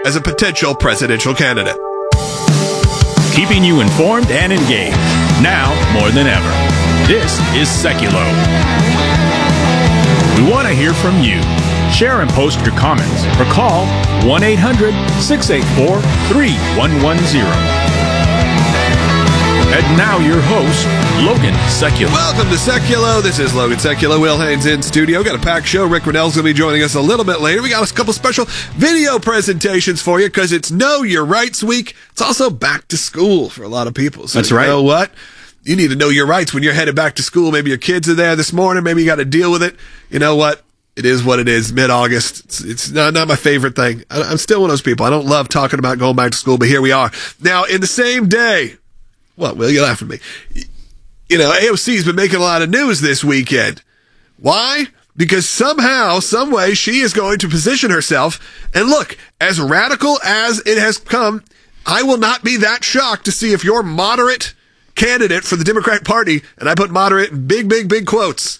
as a potential presidential candidate. Keeping you informed and engaged, now more than ever. This is Seculo. We want to hear from you. Share and post your comments or call 1-800-684-3110. And now your host, Logan Seculo. Welcome to Seculo. This is Logan Seculo. Will Haynes in studio. Got a packed show. Rick Riddell's going to be joining us a little bit later. We got a couple special video presentations for you because it's Know Your Rights Week. It's also back to school for a lot of people. So that's right. You know what? You need to know your rights when you're headed back to school. Maybe your kids are there this morning. Maybe you got to deal with it. You know what? It is what it is, mid-August. It's not my favorite thing. I'm still one of those people. I don't love talking about going back to school, but here we are. Now, in the same day, what, Will, you laugh at me? You know, AOC's been making a lot of news this weekend. Why? Because somehow, some way, she is going to position herself. And look, as radical as it has come, I will not be that shocked to see if your moderate candidate for the Democratic Party, and I put moderate in big, big, big quotes,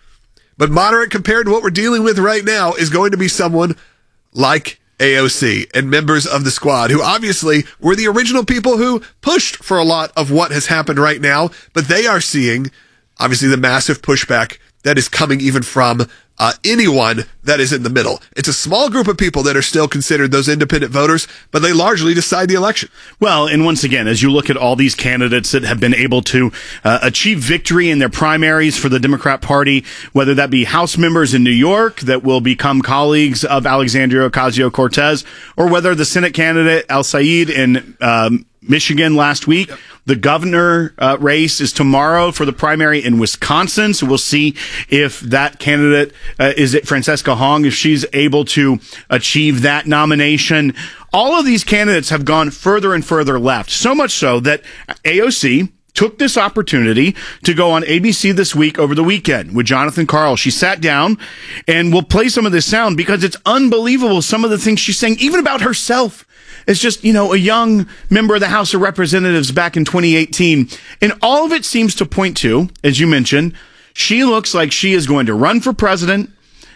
but moderate compared to what we're dealing with right now is going to be someone like AOC and members of the squad who obviously were the original people who pushed for a lot of what has happened right now, but they are seeing obviously the massive pushback that is coming even from anyone that is in the middle. It's a small group of people that are still considered those independent voters, but they largely decide the election. Well, and once again, as you look at all these candidates that have been able to achieve victory in their primaries for the Democrat Party, whether that be House members in New York that will become colleagues of Alexandria Ocasio-Cortez, or whether the Senate candidate Al Sayed in Michigan last week. Yep. The governor race is tomorrow for the primary in Wisconsin, so we'll see if that candidate is it Francesca Hong, if she's able to achieve that nomination. All of these candidates have gone further and further left, so much so that AOC took this opportunity to go on ABC This Week over the weekend with Jonathan Karl. She sat down, and we'll play some of this sound because it's unbelievable, some of the things she's saying, even about herself. It's just, you know, a young member of the House of Representatives back in 2018. And all of it seems to point to, as you mentioned, she looks like she is going to run for president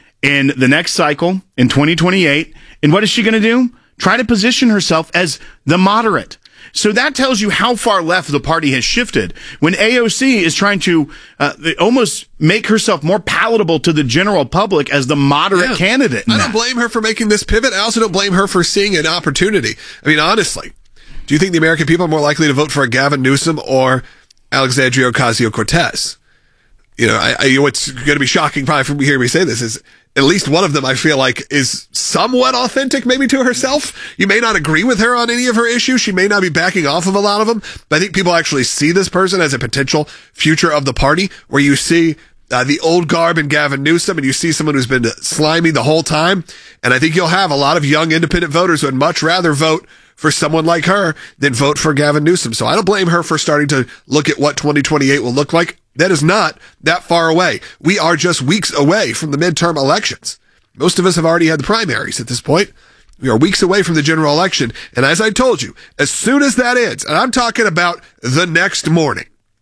in the next cycle in 2028. And what is she going to do? Try to position herself as the moderate. So that tells you how far left the party has shifted when AOC is trying to almost make herself more palatable to the general public as the moderate candidate. I don't blame her for making this pivot. I also don't blame her for seeing an opportunity. I mean, honestly, do you think the American people are more likely to vote for a Gavin Newsom or Alexandria Ocasio-Cortez? You know, what's going to be shocking probably for me hearing me say this is at least one of them I feel like is somewhat authentic maybe to herself. You may not agree with her on any of her issues. She may not be backing off of a lot of them, but I think people actually see this person as a potential future of the party, where you see the old garb in Gavin Newsom and you see someone who's been slimy the whole time. And I think you'll have a lot of young independent voters who would much rather vote for someone like her than vote for Gavin Newsom. So I don't blame her for starting to look at what 2028 will look like. That is not that far away. We are just weeks away from the midterm elections. Most of us have already had the primaries at this point. We are weeks away from the general election. And as I told you, as soon as that ends, and I'm talking about the next morning,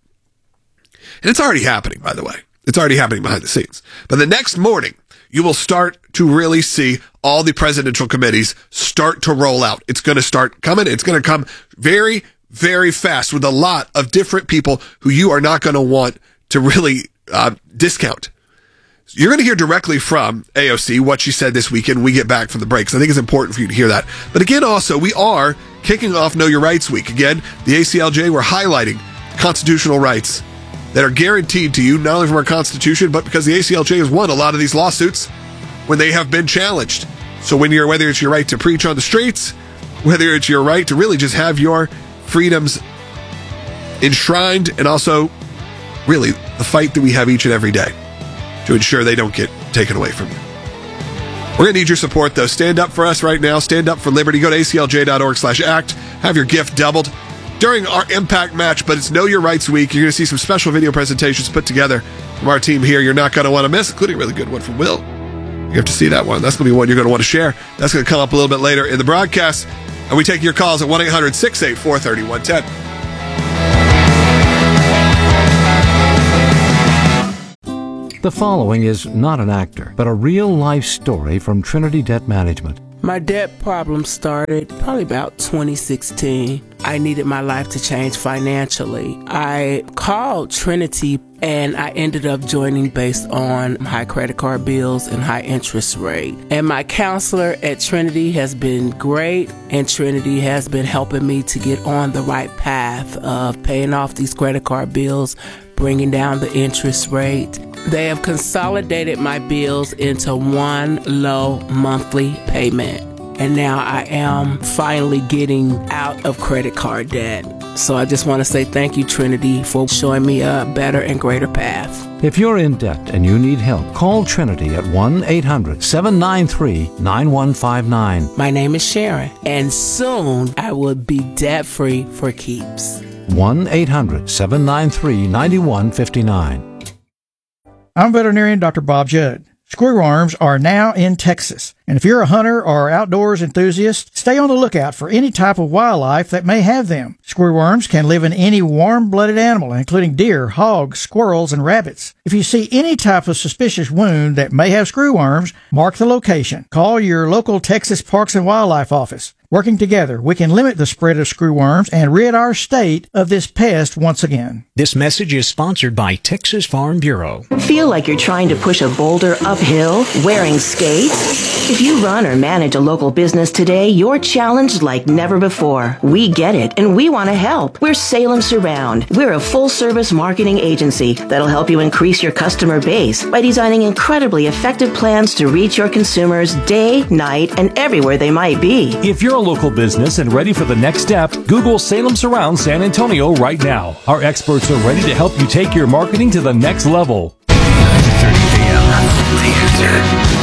and it's already happening, by the way. It's already happening behind the scenes. But the next morning, you will start to really see all the presidential committees start to roll out. It's going to start coming. It's going to come very, very fast with a lot of different people who you are not going to want to really discount. So you're going to hear directly from AOC what she said this weekend when we get back from the breaks. I think it's important for you to hear that. But again, also, we are kicking off Know Your Rights Week. Again, the ACLJ, we're highlighting constitutional rights that are guaranteed to you, not only from our Constitution, but because the ACLJ has won a lot of these lawsuits when they have been challenged. So whether it's your right to preach on the streets, whether it's your right to really just have your freedoms enshrined, and also really the fight that we have each and every day to ensure they don't get taken away from you. We're going to need your support, though. Stand up for us right now. Stand up for liberty. Go to aclj.org/act. Have your gift doubled during our Impact match, but it's Know Your Rights Week. You're going to see some special video presentations put together from our team here you're not going to want to miss, including a really good one from Will. You have to see that one. That's going to be one you're going to want to share. That's going to come up a little bit later in the broadcast. And we take your calls at 1-800-684-3110. The following is not an actor, but a real-life story from Trinity Debt Management. My debt problem started probably about 2016. I needed my life to change financially. I called Trinity and I ended up joining based on high credit card bills and high interest rate. And my counselor at Trinity has been great, and Trinity has been helping me to get on the right path of paying off these credit card bills, bringing down the interest rate. They have consolidated my bills into one low monthly payment. And now I am finally getting out of credit card debt. So I just want to say thank you, Trinity, for showing me a better and greater path. If you're in debt and you need help, call Trinity at 1-800-793-9159. My name is Sharon, and soon I will be debt-free for keeps. 1-800-793-9159. I'm veterinarian Dr. Bob Judd. Screwworms are now in Texas. And if you're a hunter or outdoors enthusiast, stay on the lookout for any type of wildlife that may have them. Screwworms can live in any warm-blooded animal, including deer, hogs, squirrels, and rabbits. If you see any type of suspicious wound that may have screwworms, mark the location. Call your local Texas Parks and Wildlife office. Working together, we can limit the spread of screwworms and rid our state of this pest once again. This message is sponsored by Texas Farm Bureau. Feel like you're trying to push a boulder uphill wearing skates? If you run or manage a local business today, you're challenged like never before. We get it, and we want to help. We're Salem Surround. We're a full-service marketing agency that'll help you increase your customer base by designing incredibly effective plans to reach your consumers day, night, and everywhere they might be. If you're a local business and ready for the next step, Google Salem Surround San Antonio right now. Our experts are ready to help you take your marketing to the next level. 9:30 a.m. The Answer.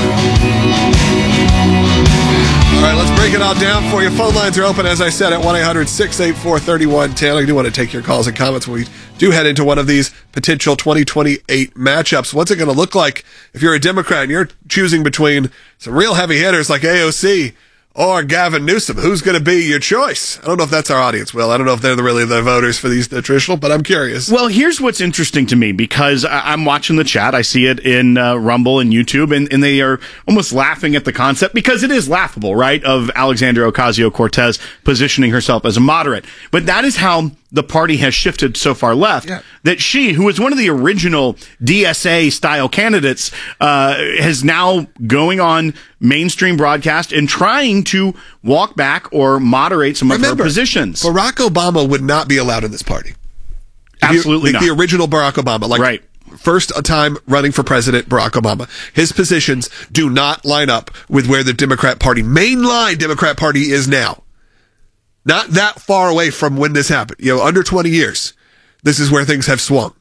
All right, let's break it all down for you. Phone lines are open, as I said, at 1-800-684-3110. I do want to take your calls and comments when we do head into one of these potential 2028 matchups. What's it going to look like if you're a Democrat and you're choosing between some real heavy hitters like AOC or Gavin Newsom? Who's going to be your choice? I don't know if that's our audience, Will. I don't know if they're really the voters for the traditional, but I'm curious. Well, here's what's interesting to me, because I'm watching the chat. I see it in Rumble and YouTube, and they are almost laughing at the concept, because it is laughable, right, of Alexandria Ocasio-Cortez positioning herself as a moderate. But that is how the party has shifted so far left, that she, who was one of the original DSA-style candidates, is now going on mainstream broadcast and trying to walk back or moderate some of her positions. Barack Obama would not be allowed in this party. Absolutely not. The original Barack Obama. Right. First time running for president, Barack Obama. His positions do not line up with where the Democrat Party, mainline Democrat Party, is now. Not that far away from when this happened. Under 20 years, this is where things have swung.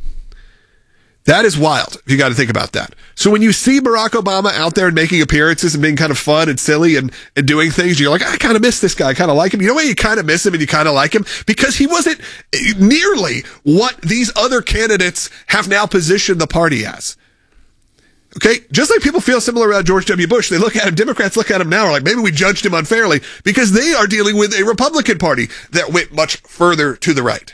That is wild. You got to think about that. So when you see Barack Obama out there and making appearances and being kind of fun and silly and doing things, you're like, I kind of miss this guy. I kind of like him. You know why you kind of miss him and you kind of like him? Because he wasn't nearly what these other candidates have now positioned the party as. Okay, just like people feel similar about George W. Bush, they look at him, Democrats look at him now, are like, maybe we judged him unfairly, because they are dealing with a Republican Party that went much further to the right.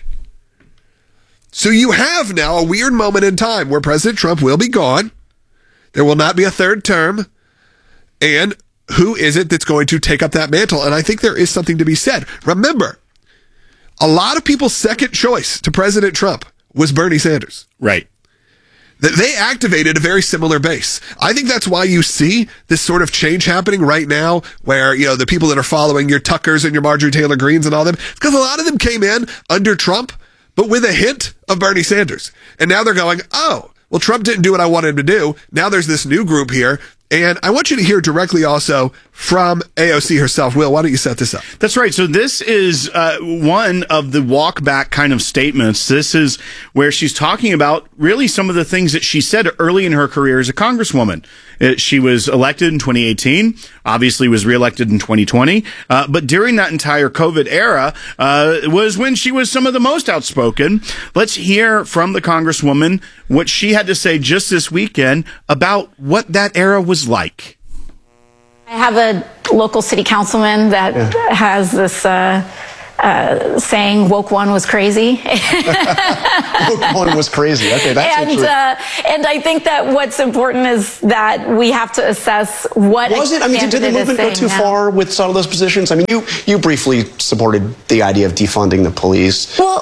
So you have now a weird moment in time where President Trump will be gone. There will not be a third term. And who is it that's going to take up that mantle? And I think there is something to be said. Remember, a lot of people's second choice to President Trump was Bernie Sanders. Right. They activated a very similar base. I think that's why you see this sort of change happening right now, where, the people that are following your Tuckers and your Marjorie Taylor Greens and all them, because a lot of them came in under Trump, but with a hint of Bernie Sanders. And now they're going, oh, well, Trump didn't do what I wanted him to do. Now there's this new group here. And I want you to hear directly also from AOC herself. Will, why don't you set this up? That's right. So this is one of the walk back kind of statements. This is where she's talking about really some of the things that she said early in her career as a congresswoman. She was elected in 2018, obviously was reelected in 2020. But during that entire COVID era was when she was some of the most outspoken. Let's hear from the congresswoman what she had to say just this weekend about what that era was like. I have a local city councilman that has this saying woke one was crazy. Woke one was crazy. Okay, that's interesting. And I think that what's important is that we have to assess what was it. I mean, did the movement go too far with some of those positions? I mean, you briefly supported the idea of defunding the police. Well,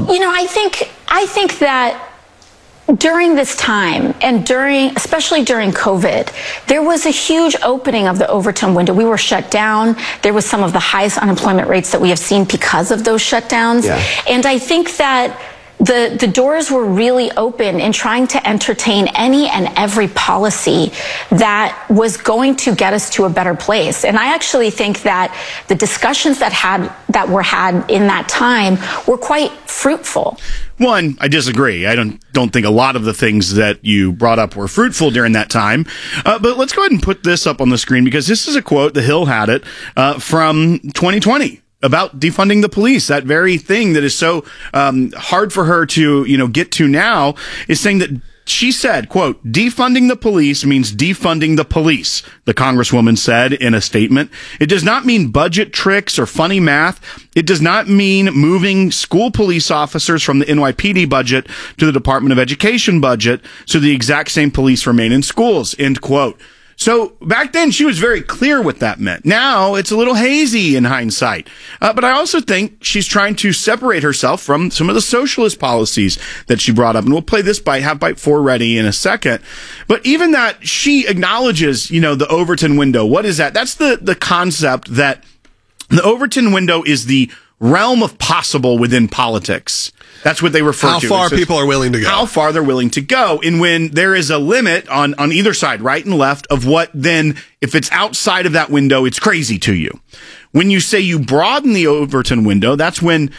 I think that during this time and especially during COVID, there was a huge opening of the Overton window. We were shut down. There was some of the highest unemployment rates that we have seen because of those shutdowns. Yeah. And I think that the doors were really open in trying to entertain any and every policy that was going to get us to a better place. And I actually think that the discussions that were had in that time were quite fruitful. One, I disagree. I don't think a lot of the things that you brought up were fruitful during that time. But let's go ahead and put this up on the screen because this is a quote, The Hill had it, from 2020. About defunding the police, that very thing that is so hard for her to, get to now, is saying that she said, quote, defunding the police means defunding the police, the Congresswoman said in a statement. It does not mean budget tricks or funny math. It does not mean moving school police officers from the NYPD budget to the Department of Education budget so the exact same police remain in schools, end quote. So back then, she was very clear what that meant. Now it's a little hazy in hindsight. But I also think she's trying to separate herself from some of the socialist policies that she brought up. And we'll play this have bite 4 ready in a second. But even that, she acknowledges, the Overton window. What is that? That's the concept that the Overton window is the realm of possible within politics. That's what they refer to. How far people are willing to go. How far they're willing to go. And when there is a limit on either side, right and left, of what then, if it's outside of that window, it's crazy to you. When you say you broaden the Overton window, that's when,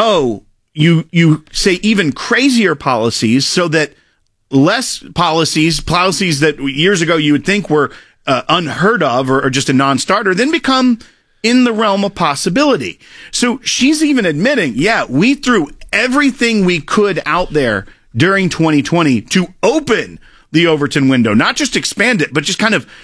you say even crazier policies so that less policies that years ago you would think were unheard of or just a non-starter, then become in the realm of possibility. So she's even admitting, we threw everything we could out there during 2020 to open the Overton window, not just expand it, but just kind of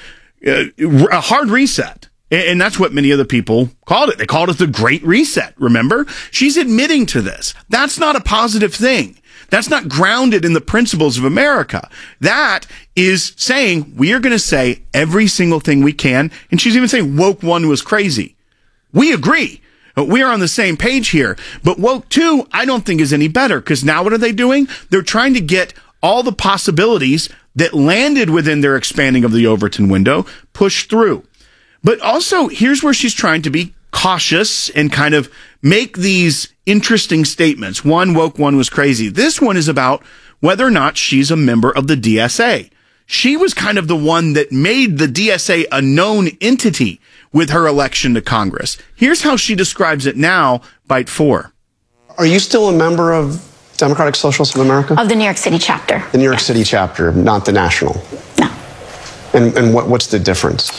a hard reset. And that's what many of the people called it. They called it the Great Reset, remember? She's admitting to this. That's not a positive thing. That's not grounded in the principles of America. That is saying we are going to say every single thing we can. And she's even saying woke one was crazy. We agree. We are on the same page here. But woke two, I don't think is any better because now what are they doing? They're trying to get all the possibilities that landed within their expanding of the Overton window pushed through. But also, here's where she's trying to be cautious and kind of make these interesting statements. One, woke one was crazy. This one is about whether or not she's a member of the DSA. She was kind of the one that made the DSA a known entity with her election to Congress. Here's how she describes it now, bite 4. Are you still a member of Democratic Socialists of America? Of the New York City chapter. The New York City chapter, not the national? No. And what's the difference?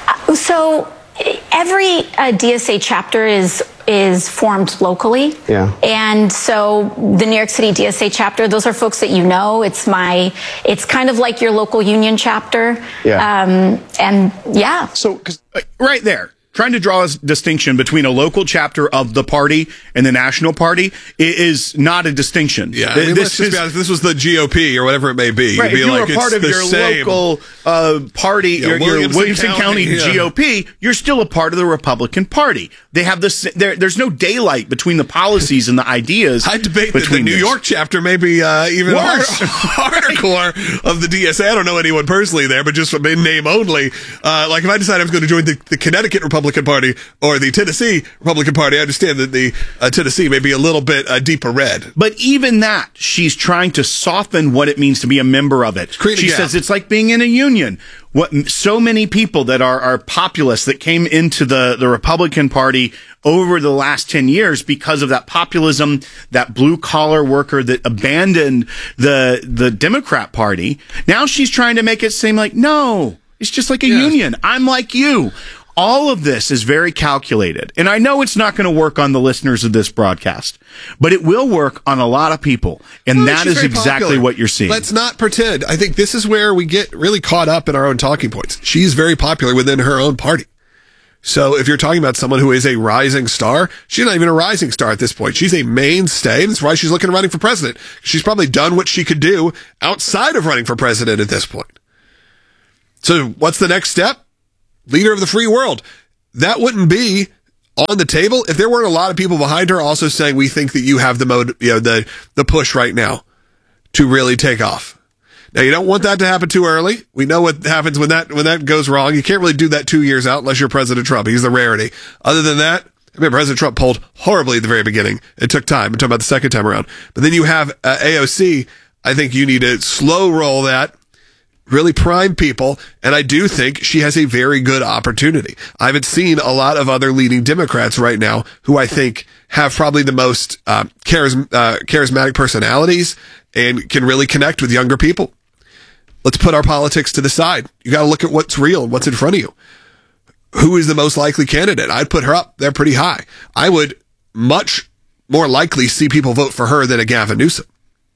So every DSA chapter is formed locally. Yeah. And so the New York City DSA chapter, those are folks that you know. It's kind of like your local union chapter. Yeah. And yeah. So, 'cause right there, trying to draw a distinction between a local chapter of the party and the national party is not a distinction. Yeah, I mean, let's just be honest, if this was the GOP or whatever it may be, right, you'd be if you like, were part of your local party, your Williamson County GOP, you're still a part of the Republican Party. They have this. There's no daylight between the policies and the ideas. I debate that the New York chapter may be even harder core of the DSA. I don't know anyone personally there, but just in name only. Like if I decide I was going to join the Connecticut Republican Party or the Tennessee Republican Party, I understand that the Tennessee may be a little bit deeper red. But even that, she's trying to soften what it means to be a member of it. She says it's like being in a union. What so many people that are populists that came into the Republican Party over the last 10 years because of that populism, that blue collar worker that abandoned the Democrat Party. Now she's trying to make it seem like, no, it's just like a union. I'm like you. All of this is very calculated. And I know it's not going to work on the listeners of this broadcast, but it will work on a lot of people. And that is exactly what you're seeing. Let's not pretend. I think this is where we get really caught up in our own talking points. She's very popular within her own party. So if you're talking about someone who is a rising star, she's not even a rising star at this point. She's a mainstay. That's why she's looking at running for president. She's probably done what she could do outside of running for president at this point. So what's the next step? Leader of the free world. That wouldn't be on the table if there weren't a lot of people behind her also saying, we think that you have the push right now to really take off. Now, you don't want that to happen too early. We know what happens when that goes wrong. You can't really do that 2 years out unless you're President Trump. He's the rarity. Other than that, I mean, President Trump polled horribly at the very beginning. It took time. I'm talking about the second time around. But then you have AOC. I think you need to slow roll that, really prime people. And I do think she has a very good opportunity. I haven't seen a lot of other leading Democrats right now who I think have probably the most charismatic personalities and can really connect with younger people. Let's put our politics to the side. You got to look at what's real and what's in front of you. Who is the most likely candidate? I'd put her up there pretty high. I would much more likely see people vote for her than a Gavin Newsom.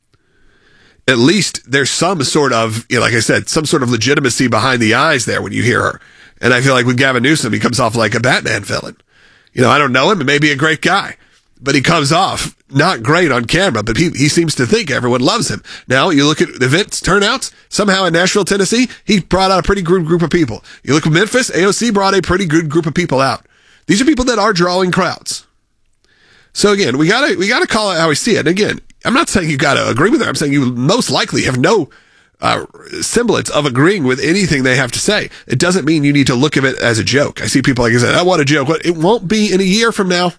At least there's some sort of, like I said, some sort of legitimacy behind the eyes there when you hear her. And I feel like with Gavin Newsom, he comes off like a Batman villain. I don't know him. He may be a great guy, but he comes off not great on camera, but he seems to think everyone loves him. Now, you look at events, turnouts, somehow in Nashville, Tennessee, he brought out a pretty good group of people. You look at Memphis, AOC brought a pretty good group of people out. These are people that are drawing crowds. So again, we gotta call it how we see it. And again, I'm not saying you gotta agree with her. I'm saying you most likely have no semblance of agreeing with anything they have to say. It doesn't mean you need to look at it as a joke. I see people like I said, I want a joke. It won't be in a year from now.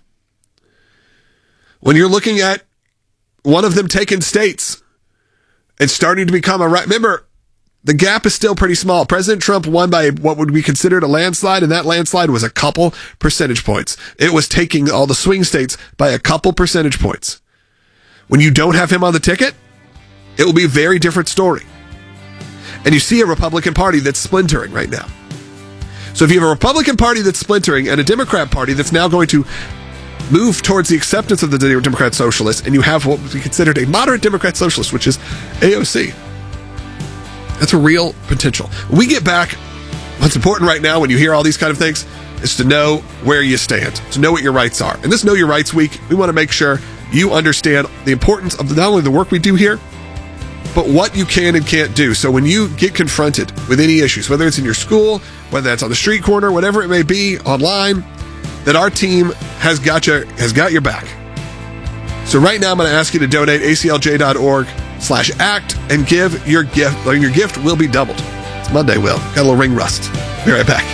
When you're looking at one of them taking states and starting to become remember, the gap is still pretty small. President Trump won by what would be considered a landslide, and that landslide was a couple percentage points. It was taking all the swing states by a couple percentage points. When you don't have him on the ticket, it will be a very different story. And you see a Republican Party that's splintering right now. So if you have a Republican Party that's splintering and a Democrat Party that's now going to move towards the acceptance of the Democrat Socialists, and you have what would be considered a moderate Democrat Socialist, which is AOC. That's a real potential. When we get back, what's important right now when you hear all these kind of things is to know where you stand, to know what your rights are. And this Know Your Rights Week, we want to make sure you understand the importance of not only the work we do here, but what you can and can't do. So when you get confronted with any issues, whether it's in your school, whether that's on the street corner, whatever it may be, online, that our team has got your back. So right now I'm going to ask you to donate aclj.org/act and give your gift. Your gift will be doubled. It's Monday, Will. Got a little ring rust. Be right back.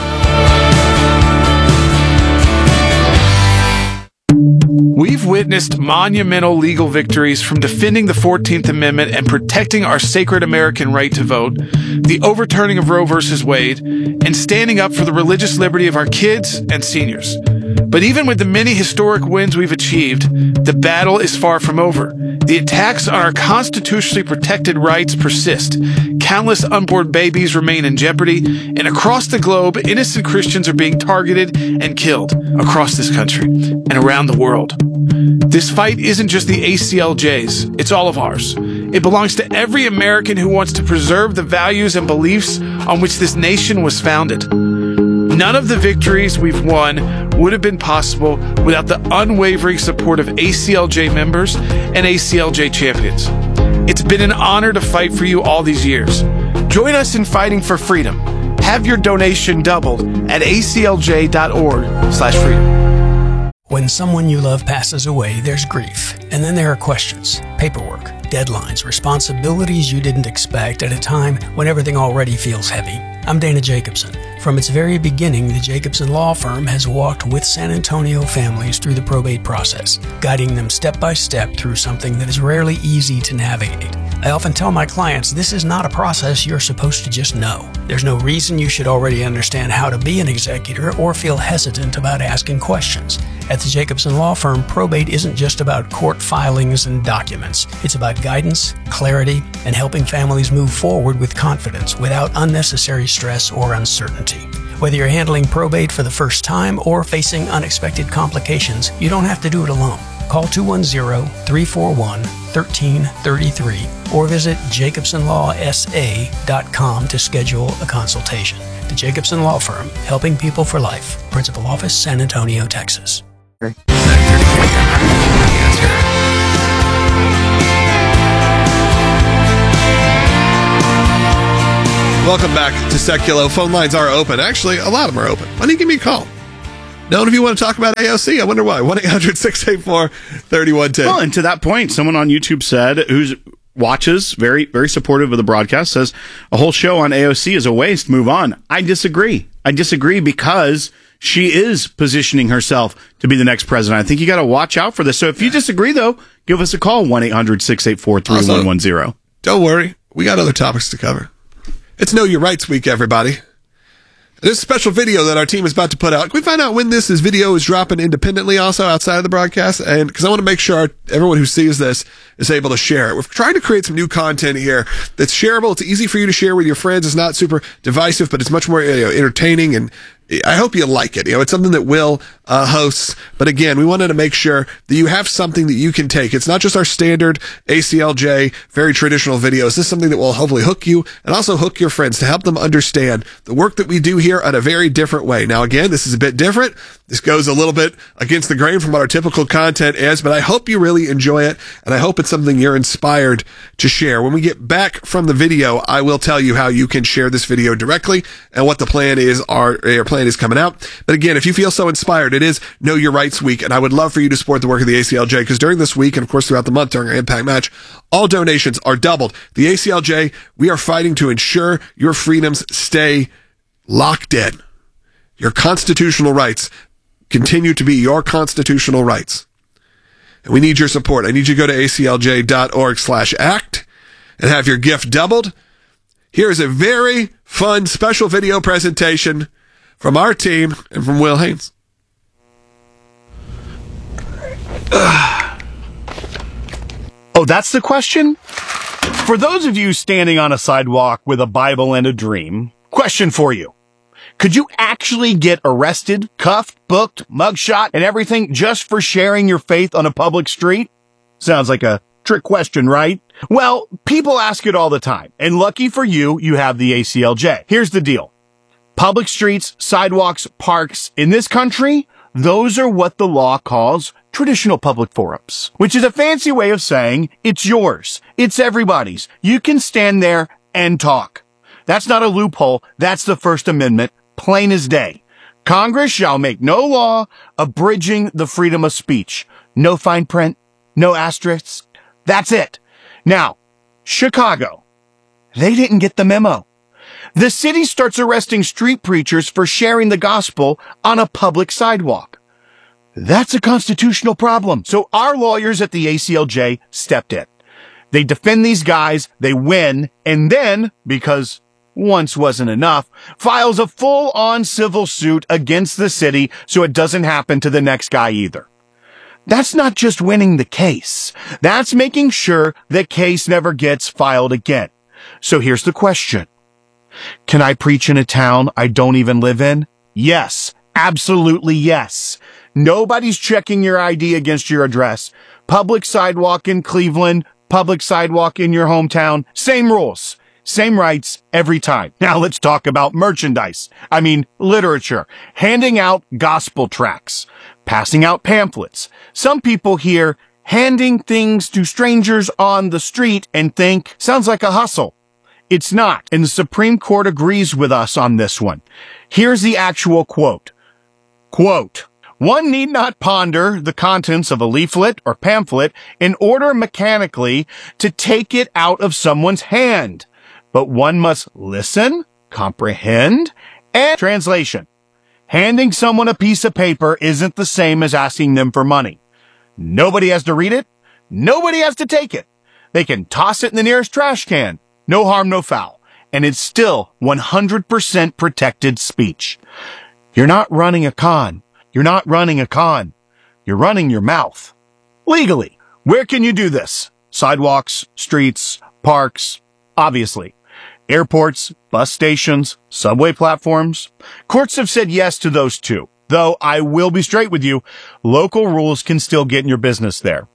We've witnessed monumental legal victories from defending the 14th Amendment and protecting our sacred American right to vote, the overturning of Roe v. Wade, and standing up for the religious liberty of our kids and seniors. But even with the many historic wins we've achieved, the battle is far from over. The attacks on our constitutionally protected rights persist. Countless unborn babies remain in jeopardy, and across the globe, innocent Christians are being targeted and killed across this country and around the world. This fight isn't just the ACLJ's, it's all of ours. It belongs to every American who wants to preserve the values and beliefs on which this nation was founded. None of the victories we've won would have been possible without the unwavering support of ACLJ members and ACLJ champions. It's been an honor to fight for you all these years. Join us in fighting for freedom. Have your donation doubled at aclj.org/freedom. When someone you love passes away, there's grief. And then there are questions, paperwork, deadlines, responsibilities you didn't expect at a time when everything already feels heavy. I'm Dana Jacobson. From its very beginning, the Jacobson Law Firm has walked with San Antonio families through the probate process, guiding them step by step through something that is rarely easy to navigate. I often tell my clients this is not a process you're supposed to just know. There's no reason you should already understand how to be an executor or feel hesitant about asking questions. At the Jacobson Law Firm, probate isn't just about court filings and documents. It's about guidance, clarity, and helping families move forward with confidence without unnecessary stress or uncertainty. Whether you're handling probate for the first time or facing unexpected complications, you don't have to do it alone. Call 210-341-1333 or visit jacobsonlawsa.com to schedule a consultation. The Jacobson Law Firm, helping people for life. Principal office, San Antonio, Texas. Welcome back to Seculo. Phone lines are open. Actually, a lot of them are open. Why don't you give me a call? None of you want to talk about AOC? I wonder why. 1-800-684-3110. Well, and to that point, someone on YouTube said, who's watches, very, very supportive of the broadcast, says a whole show on AOC is a waste. Move on. I disagree. I disagree because she is positioning herself to be the next president. I think you got to watch out for this. So if you disagree, though, give us a call, 1-800-684-3110. Don't worry. We got other topics to cover. It's Know Your Rights Week, everybody. There's a special video that our team is about to put out. Can we find out when this video is dropping independently also outside of the broadcast? And because I want to make sure everyone who sees this is able to share it. We're trying to create some new content here that's shareable. It's easy for you to share with your friends. It's not super divisive, but it's much more entertaining, and I hope you like it. It's something that Will hosts. But again, we wanted to make sure that you have something that you can take. It's not just our standard ACLJ, very traditional videos. This is something that will hopefully hook you and also hook your friends to help them understand the work that we do here in a very different way. Now, again, this is a bit different. This goes a little bit against the grain from what our typical content is, but I hope you really enjoy it, and I hope it's something you're inspired to share. When we get back from the video, I will tell you how you can share this video directly and what the plan is. Our plan is coming out. But again, if you feel so inspired, it is Know Your Rights Week, and I would love for you to support the work of the ACLJ, because during this week, and of course throughout the month during our Impact Match, all donations are doubled. The ACLJ, we are fighting to ensure your freedoms stay locked in. Your constitutional rights continue to be your constitutional rights. And we need your support. I need you to go to aclj.org/act and have your gift doubled. Here is a very fun special video presentation from our team and from Will Haynes. Oh, that's the question? For those of you standing on a sidewalk with a Bible and a dream, question for you. Could you actually get arrested, cuffed, booked, mugshot, and everything just for sharing your faith on a public street? Sounds like a trick question, right? Well, people ask it all the time, and lucky for you, you have the ACLJ. Here's the deal. Public streets, sidewalks, parks in this country, those are what the law calls traditional public forums, which is a fancy way of saying it's yours. It's everybody's. You can stand there and talk. That's not a loophole. That's the First Amendment, plain as day. Congress shall make no law abridging the freedom of speech. No fine print, no asterisks. That's it. Now, Chicago, they didn't get the memo. The city starts arresting street preachers for sharing the gospel on a public sidewalk. That's a constitutional problem. So our lawyers at the ACLJ stepped in. They defend these guys, they win, and then, because once wasn't enough, files a full-on civil suit against the city so it doesn't happen to the next guy either. That's not just winning the case. That's making sure the case never gets filed again. So here's the question. Can I preach in a town I don't even live in? Yes, absolutely yes. Nobody's checking your ID against your address. Public sidewalk in Cleveland, public sidewalk in your hometown, same rules. Same rights every time. Now let's talk about merchandise. I mean, literature. Handing out gospel tracts. Passing out pamphlets. Some people hear handing things to strangers on the street and think, sounds like a hustle. It's not, and the Supreme Court agrees with us on this one. Here's the actual quote. Quote, one need not ponder the contents of a leaflet or pamphlet in order mechanically to take it out of someone's hand. But one must listen, comprehend, and translation. Handing someone a piece of paper isn't the same as asking them for money. Nobody has to read it. Nobody has to take it. They can toss it in the nearest trash can. No harm, no foul. And it's still 100% protected speech. You're not running a con. You're not running a con. You're running your mouth. Legally. Where can you do this? Sidewalks, streets, parks, obviously. Airports, bus stations, subway platforms. Courts have said yes to those too. Though I will be straight with you, local rules can still get in your business there.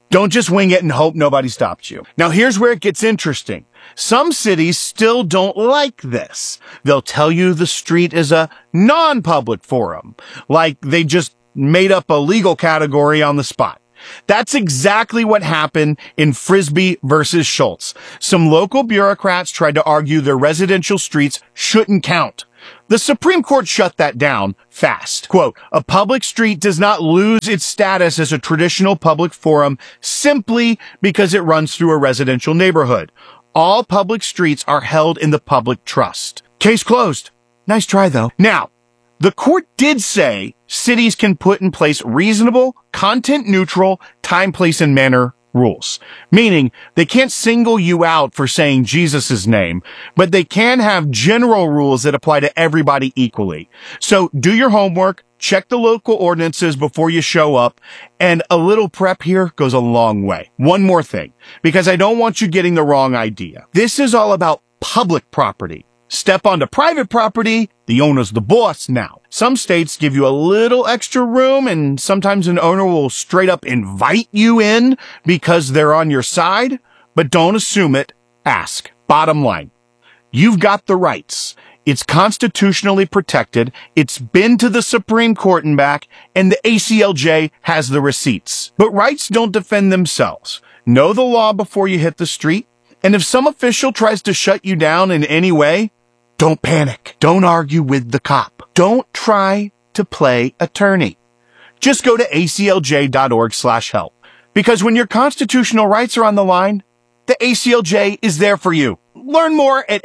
Don't just wing it and hope nobody stops you. Now, here's where it gets interesting. Some cities still don't like this. They'll tell you the street is a non-public forum, like they just made up a legal category on the spot. That's exactly what happened in Frisbee versus Schultz. Some local bureaucrats tried to argue their residential streets shouldn't count. The Supreme Court shut that down fast. Quote, a public street does not lose its status as a traditional public forum simply because it runs through a residential neighborhood. All public streets are held in the public trust. Case closed. Nice try, though. Now, the court did say cities can put in place reasonable, content-neutral, time, place, and manner rules, meaning they can't single you out for saying Jesus' name, but they can have general rules that apply to everybody equally. So do your homework, check the local ordinances before you show up, and a little prep here goes a long way. One more thing, because I don't want you getting the wrong idea. This is all about public property. Step onto private property, the owner's the boss now. Some states give you a little extra room, and sometimes an owner will straight up invite you in because they're on your side, but don't assume it. Ask. Bottom line, you've got the rights. It's constitutionally protected. It's been to the Supreme Court and back, and the ACLJ has the receipts. But rights don't defend themselves. Know the law before you hit the street, and if some official tries to shut you down in any way, don't panic. Don't argue with the cop. Don't try to play attorney. Just go to aclj.org/help. Because when your constitutional rights are on the line, the ACLJ is there for you. Learn more at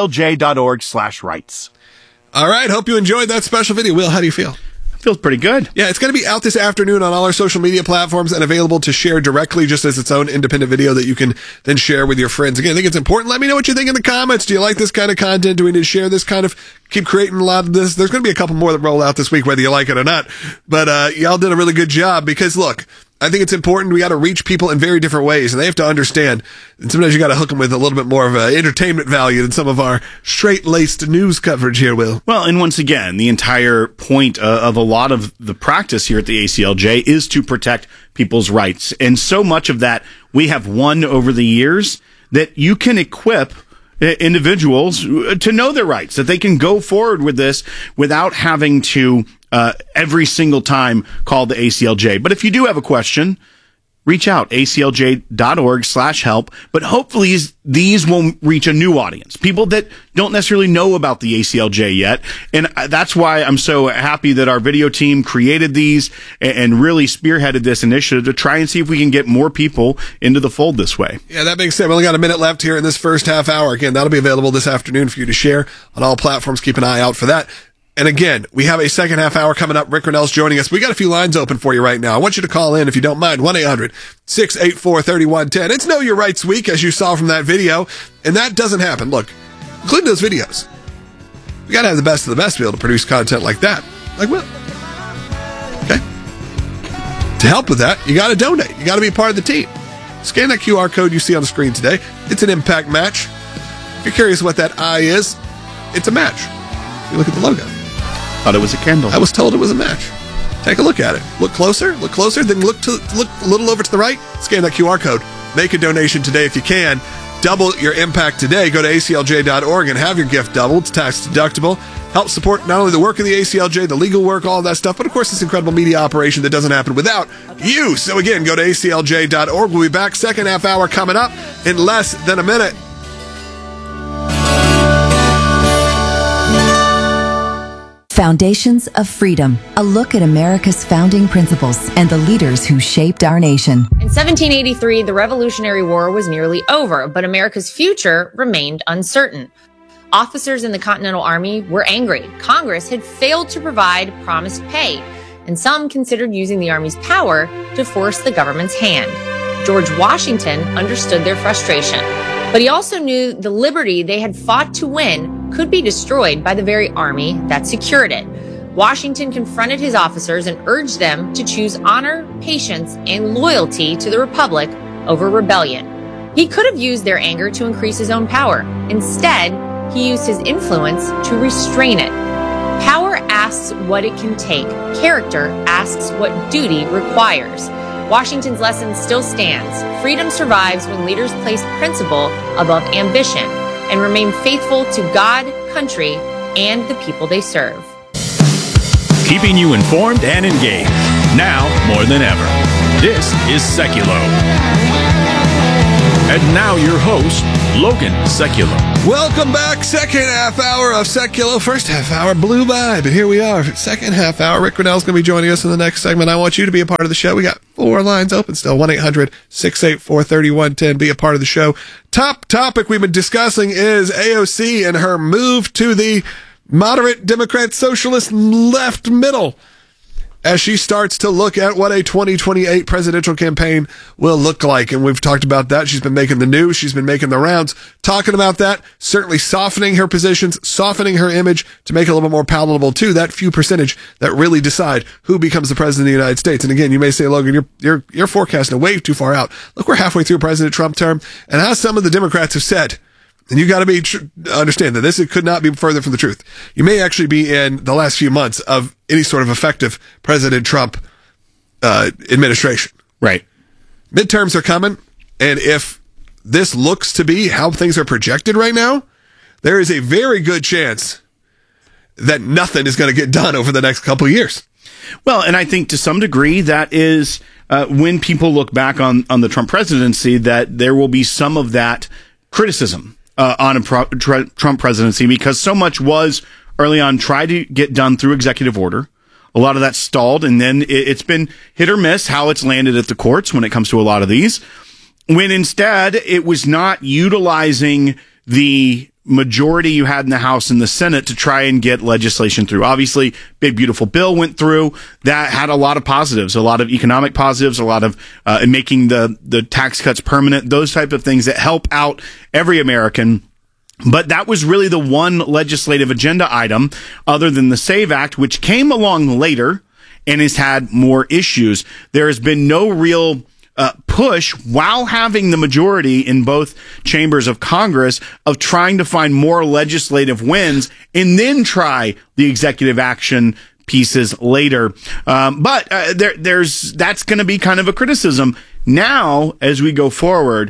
aclj.org/rights. All right. Hope you enjoyed that special video. Will, how do you feel? Feels pretty good. Yeah, it's going to be out this afternoon on all our social media platforms and available to share directly just as its own independent video that you can then share with your friends. Again, I think it's important. Let me know what you think in the comments. Do you like this kind of content? Do we need to share this kind of, keep creating a lot of this? There's going to be a couple more that roll out this week, whether you like it or not. But y'all did a really good job because, look, I think it's important. We got to reach people in very different ways, and they have to understand. And sometimes you got to hook them with a little bit more of entertainment value than some of our straight-laced news coverage here, Will. Well, and once again, the entire point of a lot of the practice here at the ACLJ is to protect people's rights. And so much of that we have won over the years that you can equip individuals to know their rights, that they can go forward with this without having to every single time call the ACLJ. But if you do have a question, reach out, aclj.org/help. But hopefully these will reach a new audience, people that don't necessarily know about the ACLJ yet. And that's why I'm so happy that our video team created these and really spearheaded this initiative to try and see if we can get more people into the fold this way. Yeah, that being said, we only got a minute left here in this first half hour. Again, that'll be available this afternoon for you to share on all platforms. Keep an eye out for that. And again, we have a second half hour coming up. Rick Ronell's joining us. We got a few lines open for you right now. I want you to call in if you don't mind. 1-800-684-3110. It's Know Your Rights Week, as you saw from that video. And that doesn't happen. Look, including those videos. We got to have the best of the best to be able to produce content like that. Like Will. Okay? To help with that, you got to donate. You got to be a part of the team. Scan that QR code you see on the screen today. It's an impact match. If you're curious what that I is, it's a match. You look at the logo. Thought it was a candle. I was told it was a match. Take a look at it. Look closer, then look a little over to the right. Scan that QR code. Make a donation today if you can. Double your impact today. Go to aclj.org and have your gift doubled. It's tax deductible. Help support not only the work of the ACLJ, the legal work, all that stuff, but of course this incredible media operation that doesn't happen without you. So again, go to aclj.org. We'll be back second half hour coming up in less than a minute. Foundations of Freedom, a look at America's founding principles and the leaders who shaped our nation. In 1783, the Revolutionary War was nearly over, but America's future remained uncertain. Officers in the Continental Army were angry. Congress had failed to provide promised pay, and some considered using the Army's power to force the government's hand. George Washington understood their frustration, but he also knew the liberty they had fought to win could be destroyed by the very army that secured it. Washington confronted his officers and urged them to choose honor, patience, and loyalty to the Republic over rebellion. He could have used their anger to increase his own power. Instead, he used his influence to restrain it. Power asks what it can take. Character asks what duty requires. Washington's lesson still stands. Freedom survives when leaders place principle above ambition and remain faithful to God, country, and the people they serve. Keeping you informed and engaged, now more than ever. This is Seculo. And now your host, Logan Seculo. Welcome back. Second half hour of Seculo. First half hour blew by, but here we are. Second half hour. Rick Grenell's going to be joining us in the next segment. I want you to be a part of the show. We got 4 lines open still. 1-800-684-3110. Be a part of the show. Top topic we've been discussing is AOC and her move to the moderate Democrat socialist left middle as she starts to look at what a 2028 presidential campaign will look like. And we've talked about that. She's been making the news. She's been making the rounds, talking about that, certainly softening her positions, softening her image to make it a little bit more palatable to that few percentage that really decide who becomes the president of the United States. And again, you may say, Logan, you're forecasting way too far out. Look, we're halfway through President Trump term. And as some of the Democrats have said, and you got to understand that this could not be further from the truth. You may actually be in the last few months of any sort of effective President Trump administration. Right. Midterms are coming, and if this looks to be how things are projected right now, there is a very good chance that nothing is going to get done over the next couple of years. Well, and I think to some degree that is when people look back on the Trump presidency, that there will be some of that criticism on a Trump presidency, because so much was early on tried to get done through executive order. A lot of that stalled, and then it's been hit or miss how it's landed at the courts when it comes to a lot of these, when instead it was not utilizing the majority you had in the House and the Senate to try and get legislation through. Obviously, Big Beautiful Bill went through. That had a lot of positives, a lot of economic positives, a lot of making the tax cuts permanent, those type of things that help out every American. But that was really the one legislative agenda item other than the SAVE Act, which came along later and has had more issues. There has been no real push while having the majority in both chambers of Congress of trying to find more legislative wins and then try the executive action pieces later. But that's going to be kind of a criticism. Now, as we go forward,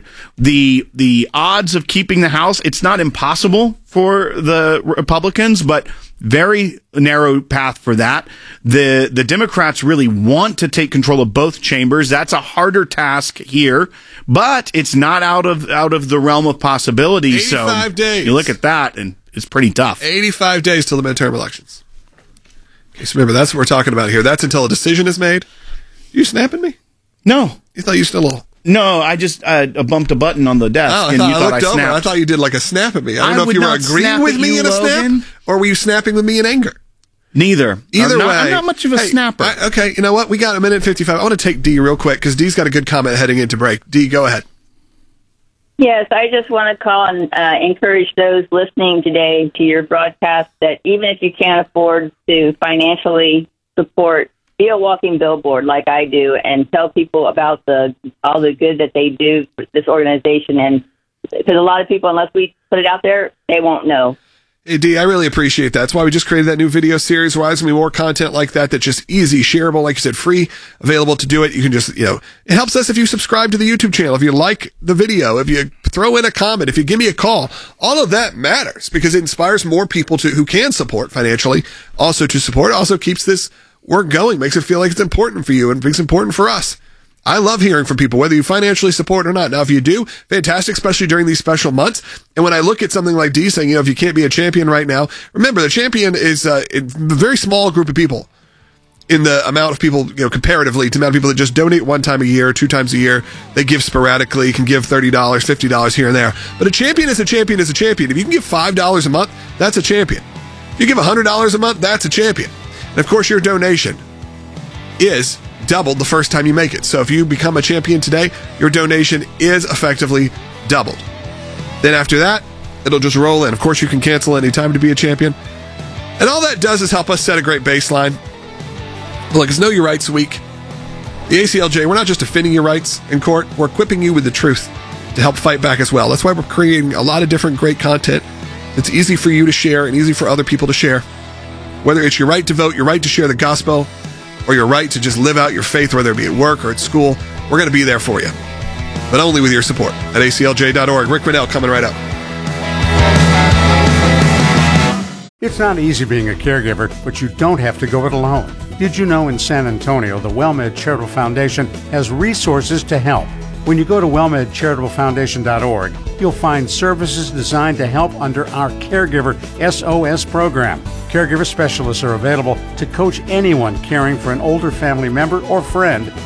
the odds of keeping the House, it's not impossible for the Republicans, but very narrow path for that. The Democrats really want to take control of both chambers. That's a harder task here, but it's not out of the realm of possibility. 85 days. You look at that, and it's pretty tough. 85 days till the midterm elections. Okay, so remember, that's what we're talking about here. That's until a decision is made. You snapping me? No. You thought you still a little... No, I just bumped a button on the desk. Oh, and you thought I snapped. I thought you did like a snap at me. I don't know if you were agreeing with me in a snap, or were you snapping with me in anger? Neither. Either way. I'm not much of a snapper. Okay, you know what? We got a minute 55. I want to take D real quick because D's got a good comment heading into break. D, go ahead. Yes, I just want to call and encourage those listening today to your broadcast that even if you can't afford to financially support, be a walking billboard like I do and tell people about all the good that they do for this organization. And because a lot of people, unless we put it out there, they won't know. Hey, D, I really appreciate that. That's why we just created that new video series where there's going to be more content like that that's just easy, shareable, like you said, free, available to do it. You can just, it helps us if you subscribe to the YouTube channel, if you like the video, if you throw in a comment, if you give me a call. All of that matters because it inspires more people who can support financially, also to support. It also keeps this work going, makes it feel like it's important for you and makes it important for us. I love hearing from people, whether you financially support or not. Now, if you do, fantastic, especially during these special months. And when I look at something like D saying, if you can't be a champion right now, remember the champion is a very small group of people in the amount of people, comparatively to the amount of people that just donate one time a year, 2 times a year. They give sporadically, can give $30, $50 here and there. But a champion is a champion is a champion. If you can give $5 a month, that's a champion. If you give $100 a month, that's a champion. And of course, your donation is doubled the first time you make it. So if you become a champion today, your donation is effectively doubled. Then after that, it'll just roll in. Of course, you can cancel any time to be a champion. And all that does is help us set a great baseline. Look, it's Know Your Rights Week. The ACLJ, we're not just defending your rights in court, we're equipping you with the truth to help fight back as well. That's why we're creating a lot of different great content. It's easy for you to share and easy for other people to share. Whether it's your right to vote, your right to share the gospel, or your right to just live out your faith, whether it be at work or at school, we're going to be there for you. But only with your support at aclj.org. Rick Riddell coming right up. It's not easy being a caregiver, but you don't have to go it alone. Did you know in San Antonio, the WellMed Charitable Foundation has resources to help? When you go to wellmedcharitablefoundation.org, you'll find services designed to help under our Caregiver SOS program. Caregiver specialists are available to coach anyone caring for an older family member or friend